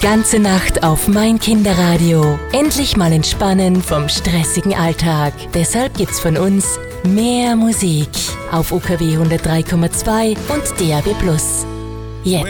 Ganze Nacht auf mein Kinderradio. Endlich mal entspannen vom stressigen Alltag. Deshalb gibt's von uns mehr Musik auf UKW 103,2 und DAB+.